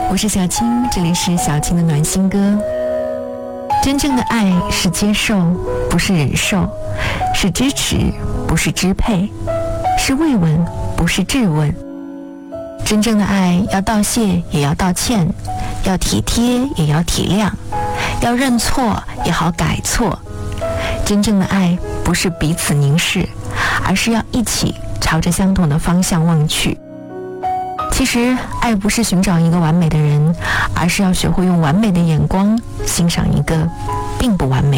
我是小青，这里是小青的暖心歌。真正的爱是接受，不是忍受；是支持，不是支配；是慰问，不是质问。真正的爱要道谢，也要道歉；要体贴，也要体谅；要认错，也好改错。真正的爱不是彼此凝视，而是要一起朝着相同的方向望去。其实爱不是寻找一个完美的人，而是要学会用完美的眼光欣赏一个并不完美